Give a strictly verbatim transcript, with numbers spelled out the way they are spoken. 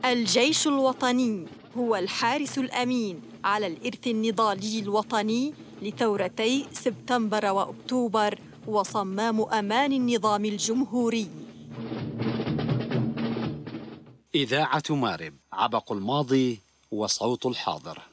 الجيش الوطني هو الحارس الأمين على الإرث النضالي الوطني لثورتي سبتمبر وأكتوبر وصمام أمان النظام الجمهوري. إذاعة مارب، عبق الماضي وصوت الحاضر.